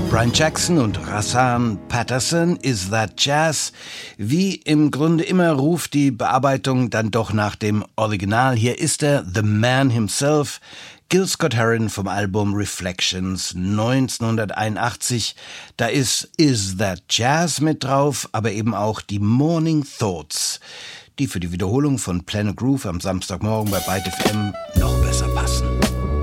Brian Jackson und Rahsaan Patterson, Is That Jazz? Wie im Grunde immer ruft die Bearbeitung dann doch nach dem Original. Hier ist er, The Man Himself, Gil Scott-Heron vom Album Reflections 1981. Da ist Is That Jazz mit drauf, aber eben auch die Morning Thoughts, die für die Wiederholung von Planet Groove am Samstagmorgen bei Byte FM noch